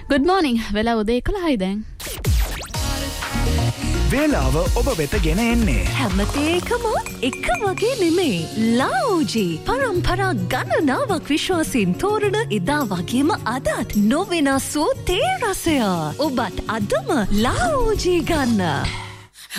Good morning. වෙලා උදේ 11යි දැන්. වේලාව ඔබ වෙත ගෙන එන්නේ. හැමතේකම එක වගේ නෙමෙයි. ලාෝජි පරම්පරා ගණනාවක් විශ්වාසයෙන් තෝරන එදා වගේම අදත් නොවෙනස් වූ තේ රසය. ඔබත් අදම ලාෝජි ගන්න.